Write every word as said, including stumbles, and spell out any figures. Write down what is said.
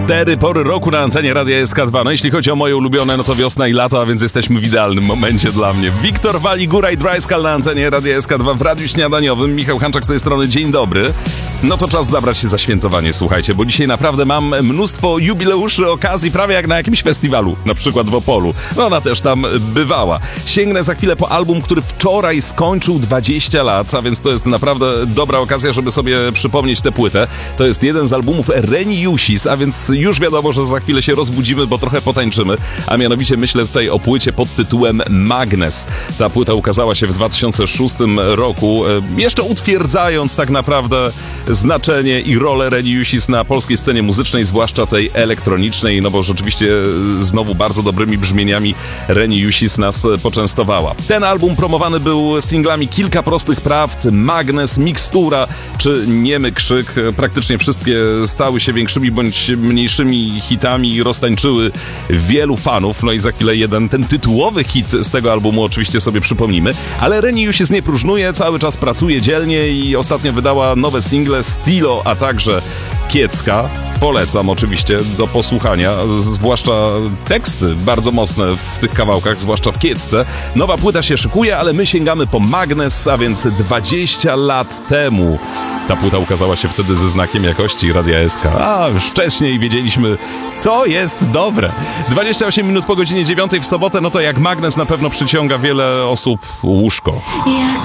Cztery pory roku na antenie Radia S K dwa. No jeśli chodzi o moje ulubione, no to wiosna i lato, a więc jesteśmy w idealnym momencie dla mnie. Wiktor Wali, Góra i Dryskal na antenie Radia S K dwa w Radiu Śniadaniowym. Michał Hanczak z tej strony, dzień dobry. No to czas zabrać się za świętowanie, słuchajcie, bo dzisiaj naprawdę mam mnóstwo jubileuszy, okazji, prawie jak na jakimś festiwalu, na przykład w Opolu. No ona też tam bywała. Sięgnę za chwilę po album, który wczoraj skończył dwadzieścia lat, a więc to jest naprawdę dobra okazja, żeby sobie przypomnieć tę płytę. To jest jeden z albumów Reni Jusis, a więc już wiadomo, że za chwilę się rozbudzimy, bo trochę potańczymy, a mianowicie myślę tutaj o płycie pod tytułem Magnes. Ta płyta ukazała się w dwa tysiące szóstym roku, jeszcze utwierdzając tak naprawdę znaczenie i rolę Reni Jusis na polskiej scenie muzycznej, zwłaszcza tej elektronicznej, no bo rzeczywiście znowu bardzo dobrymi brzmieniami Reni Jusis nas poczęstowała. Ten album promowany był singlami Kilka prostych prawd, Magnes, Mikstura czy Niemy krzyk. Praktycznie wszystkie stały się większymi bądź mniejszymi hitami i roztańczyły wielu fanów. No i za chwilę jeden, ten tytułowy hit z tego albumu oczywiście sobie przypomnimy. Ale Reni Jusis nie próżnuje, cały czas pracuje dzielnie i ostatnio wydała nowe single Stilo, a także Kiecka. Polecam oczywiście do posłuchania, zwłaszcza teksty bardzo mocne w tych kawałkach, zwłaszcza w Kiecce. Nowa płyta się szykuje, ale my sięgamy po Magnes, a więc dwadzieścia lat temu. Ta płyta ukazała się wtedy ze znakiem jakości Radia S K. A, już wcześniej wiedzieliśmy, co jest dobre. dwadzieścia osiem minut po godzinie dziewiątej w sobotę, no to jak Magnes na pewno przyciąga wiele osób łóżko. Jak